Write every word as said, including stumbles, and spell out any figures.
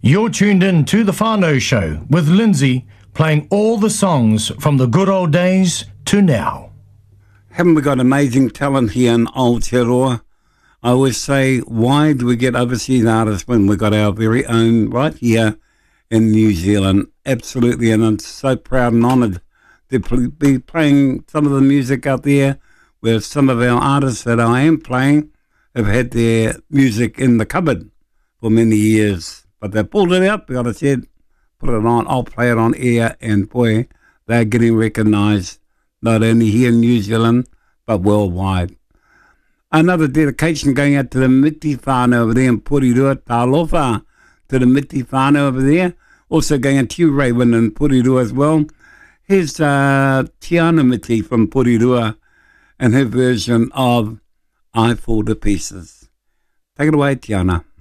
You're tuned in to The Whānau Show with Lindsay, playing all the songs from the good old days to now. Haven't we got amazing talent here in Aotearoa? I always say, why do we get overseas artists when we've got our very own right here in New Zealand? Absolutely, and I'm so proud and honoured to be playing some of the music out there where some of our artists that I am playing have had their music in the cupboard for many years. But they pulled it out, like I said, put it on, I'll play it on air, and boy, they're getting recognised not only here in New Zealand, but worldwide. Another dedication going out to the Miti whānau over there in Porirua, Tālofa, to the Miti whānau over there. Also going out to you, Raven, in Porirua as well. Here's uh, Tiana Miti from Porirua and her version of I Fall to Pieces. Take it away, Tiana.